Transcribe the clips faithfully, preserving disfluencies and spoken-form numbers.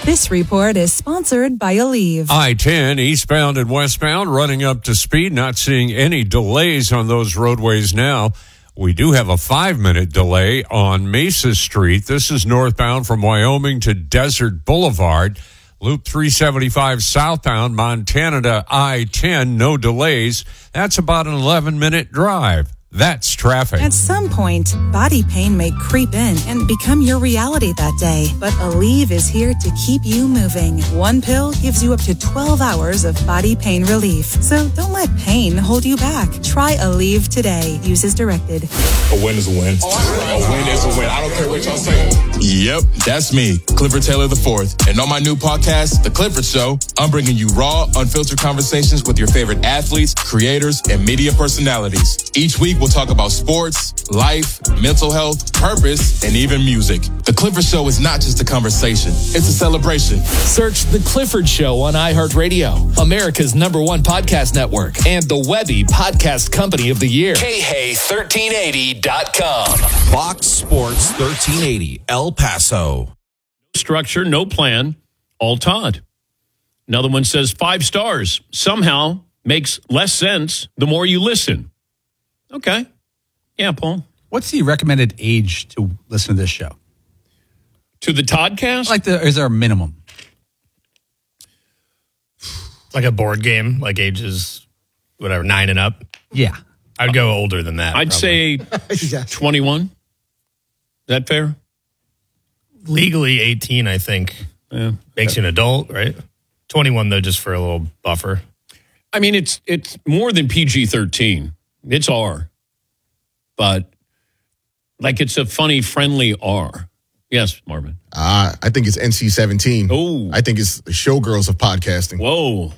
This report is sponsored by Aleve. I ten, eastbound and westbound, running up to speed, not seeing any delays on those roadways now. We do have a five-minute delay on Mesa Street. This is northbound from Wyoming to Desert Boulevard. Loop three seventy-five southbound, Montana to I ten, no delays. That's about an eleven-minute drive. That's traffic. At some point, body pain may creep in and become your reality that day. But Aleve is here to keep you moving. One pill gives you up to twelve hours of body pain relief. So don't let pain hold you back. Try Aleve today. Use as directed. A win is a win. A win is a win. I don't care what y'all say. Yep, that's me, Clifford Taylor the fourth. And on my new podcast, The Clifford Show, I'm bringing you raw, unfiltered conversations with your favorite athletes, creators, and media personalities. Each week, we'll talk about sports, life, mental health, purpose, and even music. The Clifford Show is not just a conversation, it's a celebration. Search The Clifford Show on iHeartRadio, America's number one podcast network, and the Webby Podcast Company of the Year. K H A thirteen eighty dot com. Fox Sports thirteen eighty, El Paso. Structure, no plan, all Todd. Another one says five stars. Somehow makes less sense the more you listen. Okay. Yeah, Paul. What's the recommended age to listen to this show? To the Toddcast? Like, the, is there a minimum? Like a board game, like ages, whatever, nine and up? Yeah. I'd go older than that. I'd probably. say twenty-one. Is that fair? Legally eighteen, I think. Yeah. Makes you an adult, right? twenty-one, though, just for a little buffer. I mean, it's it's more than P G thirteen. It's R. But, like, it's a funny, friendly R. Yes, Marvin. Uh, I think it's N C seventeen. Oh. I think it's the showgirls of podcasting. Whoa.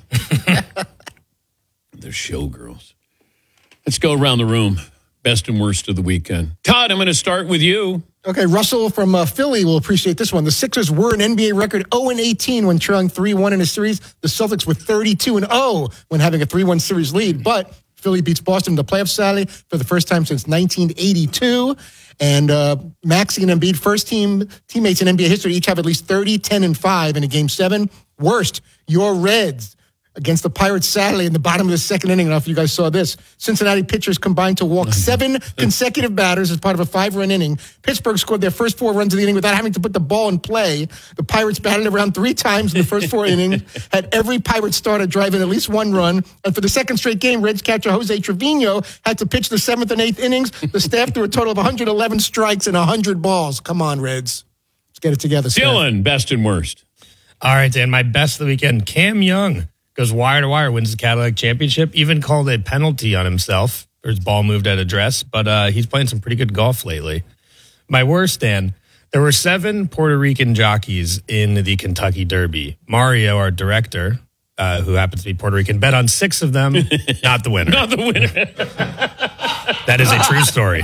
The showgirls. Let's go around the room. Best and worst of the weekend. Todd, I'm going to start with you. Okay, Russell from uh, Philly will appreciate this one. The Sixers were an N B A record oh and eighteen when trailing three one in a series. The Celtics were thirty-two and oh when having a three one series lead. But Philly beats Boston in the playoffs Saturday for the first time since nineteen eighty-two. And uh, Maxey and Embiid, first team teammates in N B A history, each have at least thirty, ten, and five in a game seven. Worst, your Reds against the Pirates Saturday in the bottom of the second inning. I don't know if you guys saw this. Cincinnati pitchers combined to walk seven consecutive batters as part of a five-run inning. Pittsburgh scored their first four runs of the inning without having to put the ball in play. The Pirates batted around three times in the first four innings, had every Pirate starter drive in at least one run. And for the second straight game, Reds catcher Jose Trevino had to pitch the seventh and eighth innings. The staff threw a total of one hundred eleven strikes and one hundred balls. Come on, Reds. Let's get it together. Dylan, staff. Best and worst. All right, Dan, my best of the weekend, Cam Young. Goes wire to wire, wins the Cadillac Championship, even called a penalty on himself, or his ball moved at address, but uh, he's playing some pretty good golf lately. My worst, Dan, there were seven Puerto Rican jockeys in the Kentucky Derby. Mario, our director, uh, who happens to be Puerto Rican, bet on six of them, not the winner. Not the winner. That is a true story.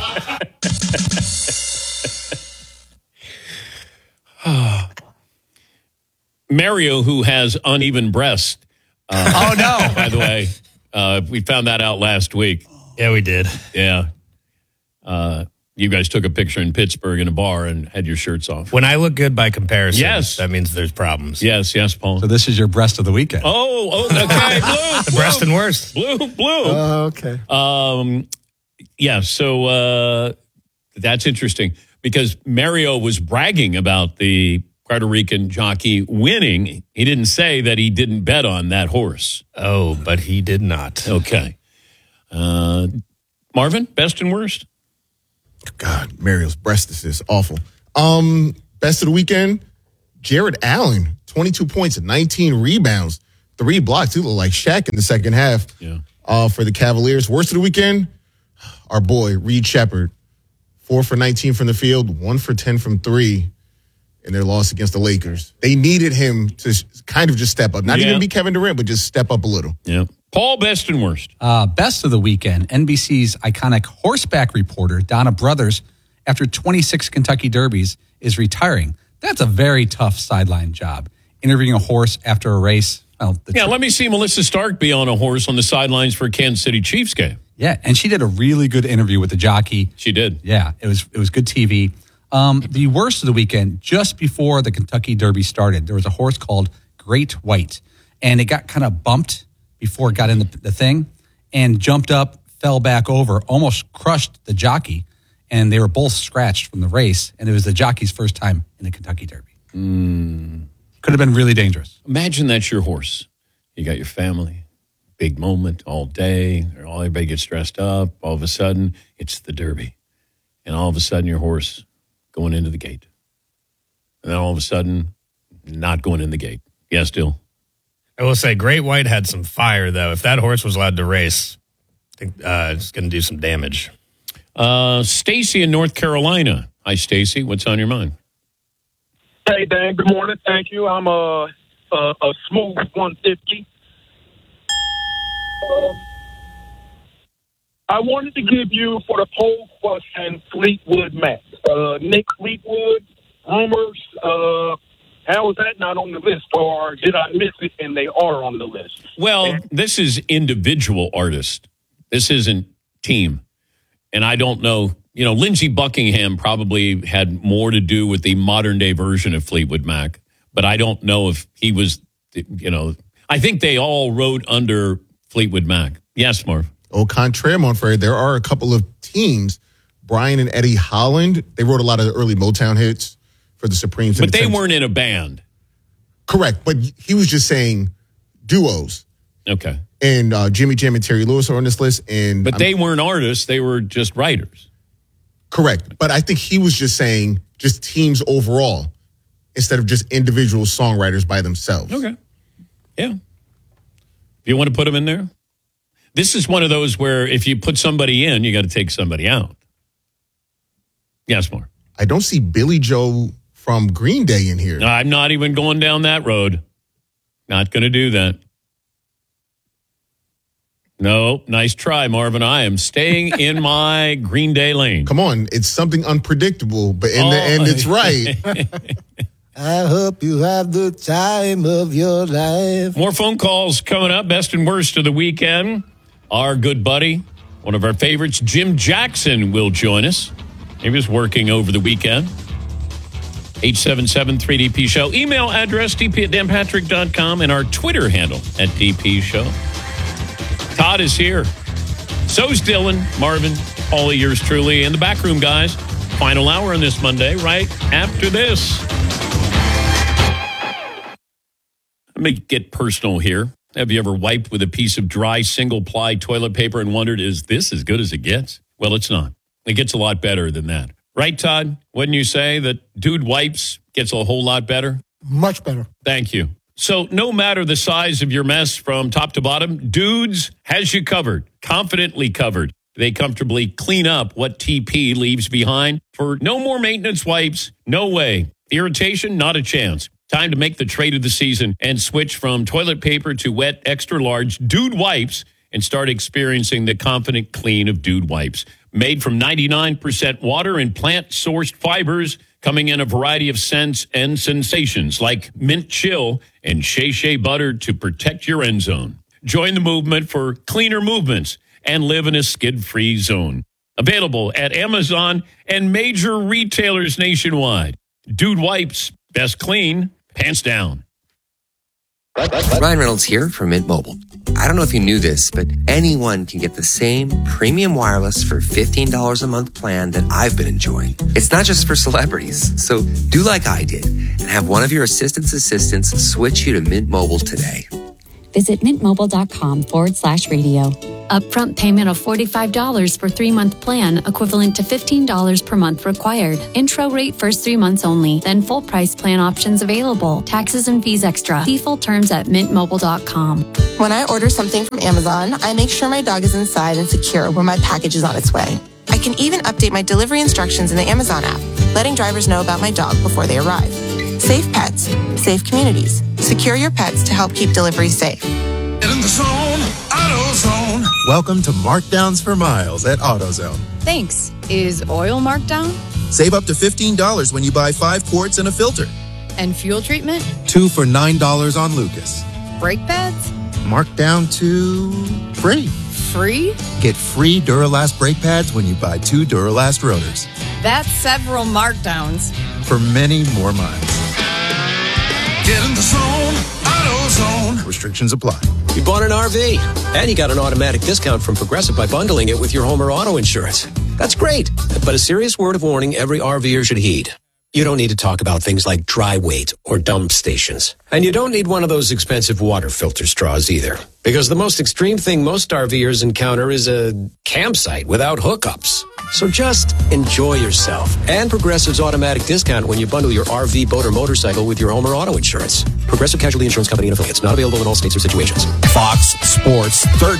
Mario, who has uneven breasts. Uh, oh, no. By the way, uh, we found that out last week. Yeah, we did. Yeah. Uh, you guys took a picture in Pittsburgh in a bar and had your shirts off. When I look good by comparison, yes. that means there's problems. Yes, yes, Paul. So this is your breast of the weekend. Oh, oh okay. Blue, the blue, breast and worst. Blue, blue. Uh, okay. Um, yeah, so uh, that's interesting because Mario was bragging about the Puerto Rican jockey winning. He didn't say that he didn't bet on that horse. Oh, but he did not. Okay. Uh, Marvin, best and worst? God, Mario's breast is just awful. Um, best of the weekend, Jared Allen, twenty-two points and nineteen rebounds, three blocks. He looked like Shaq in the second half yeah. uh, for the Cavaliers. Worst of the weekend, our boy, Reed Shepherd, four for nineteen from the field, one for ten from three in their loss against the Lakers. They needed him to kind of just step up. Not yeah. even be Kevin Durant, but just step up a little. Yeah. Paul, best and worst? Uh, best of the weekend, N B C's iconic horseback reporter, Donna Brothers, after twenty-six Kentucky Derbies, is retiring. That's a very tough sideline job. Interviewing a horse after a race. Well, yeah, tr- let me see Melissa Stark be on a horse on the sidelines for a Kansas City Chiefs game. Yeah, and she did a really good interview with the jockey. She did. Yeah, it was it was good T V. Um, the worst of the weekend, just before the Kentucky Derby started, there was a horse called Great White, and it got kind of bumped before it got in the, the thing and jumped up, fell back over, almost crushed the jockey, and they were both scratched from the race, and it was the jockey's first time in the Kentucky Derby. Mm. Could have been really dangerous. Imagine that's your horse. You got your family, big moment all day, all everybody gets dressed up. All of a sudden, it's the Derby. And all of a sudden, your horse going into the gate. And then all of a sudden, not going in the gate. Yes, Dill? I will say Great White had some fire, though. If that horse was allowed to race, I think uh, it's going to do some damage. Uh, Stacy in North Carolina. Hi, Stacy. What's on your mind? Hey, Dan. Good morning. Thank you. I'm a, a, a smooth one fifty. Um, I wanted to give you, for the poll question, Fleetwood Mac. Uh, Nick Fleetwood, rumors. Uh, how is that not on the list? Or did I miss it and they are on the list? Well, and- this is individual artist. This isn't team. And I don't know, you know, Lindsey Buckingham probably had more to do with the modern day version of Fleetwood Mac, but I don't know if he was, you know, I think they all wrote under Fleetwood Mac. Yes, Marv. Au contraire, Monfrey, there are a couple of teams, Brian and Eddie Holland, they wrote a lot of the early Motown hits for the Supremes. But the they weren't in a band. Correct, but he was just saying duos. Okay. And uh, Jimmy Jam and Terry Lewis are on this list. And But they I'm, weren't artists. They were just writers. Correct. But I think he was just saying just teams overall instead of just individual songwriters by themselves. Okay. Yeah. Do you want to put them in there? This is one of those where if you put somebody in, you got to take somebody out. Yes, more. I don't see Billy Joe from Green Day in here. No, I'm not even going down that road. Not going to do that. No, nice try, Marvin. I am staying in my Green Day lane. Come on, it's something unpredictable, but in oh. the end, it's right. I hope you have the time of your life. More phone calls coming up. Best and worst of the weekend. Our good buddy, one of our favorites, Jim Jackson, will join us. He was working over the weekend. eight seven seven three D P Show. Email address, d p at dan patrick dot com, and our Twitter handle at D P Show. Todd is here. So's Dylan, Marvin, all of yours truly, and the backroom guys. Final hour on this Monday, right after this. Let me get personal here. Have you ever wiped with a piece of dry single-ply toilet paper and wondered, is this as good as it gets? Well, it's not. It gets a lot better than that. Right, Todd? Wouldn't you say that Dude Wipes gets a whole lot better? Much better. Thank you. So no matter the size of your mess from top to bottom, Dudes has you covered, confidently covered. They comfortably clean up what T P leaves behind for no more maintenance wipes. No way. Irritation, not a chance. Time to make the trade of the season and switch from toilet paper to wet, extra large Dude Wipes and start experiencing the confident clean of Dude Wipes. Made from ninety-nine percent water and plant-sourced fibers, coming in a variety of scents and sensations like mint chill and Shea Shea butter to protect your end zone. Join the movement for cleaner movements and live in a skid-free zone. Available at Amazon and major retailers nationwide. Dude Wipes, best clean, pants down. Ryan Reynolds here from Mint Mobile. I don't know if you knew this, but anyone can get the same premium wireless for fifteen dollars a month plan that I've been enjoying. It's not just for celebrities, so do like I did and have one of your assistant's assistants switch you to Mint Mobile today. Visit mintmobile.com forward slash radio. Upfront payment of forty-five dollars for three-month plan, equivalent to fifteen dollars per month required. Intro rate first three months only, then full price plan options available. Taxes and fees extra. See full terms at mint mobile dot com. When I order something from Amazon, I make sure my dog is inside and secure when my package is on its way. I can even update my delivery instructions in the Amazon app, letting drivers know about my dog before they arrive. Safe pets, safe communities. Secure your pets to help keep deliveries safe. Get in the zone, AutoZone. Welcome to Markdowns for Miles at AutoZone. Thanks. Is oil marked down? Save up to fifteen dollars when you buy five quarts and a filter. And fuel treatment? Two for nine dollars on Lucas. Brake pads? Marked down to free. Free? Get free Duralast brake pads when you buy two Duralast rotors. That's several markdowns. For many more miles. Get in the zone, AutoZone. Restrictions apply. You bought an R V, and you got an automatic discount from Progressive by bundling it with your home or auto insurance. That's great, but a serious word of warning every RVer should heed. You don't need to talk about things like dry weight or dump stations. And you don't need one of those expensive water filter straws either. Because the most extreme thing most RVers encounter is a campsite without hookups. So just enjoy yourself. And Progressive's automatic discount when you bundle your R V, boat, or motorcycle with your home or auto insurance. Progressive Casualty Insurance Company and affiliates. Not available in all states or situations. Fox Sports thirteen.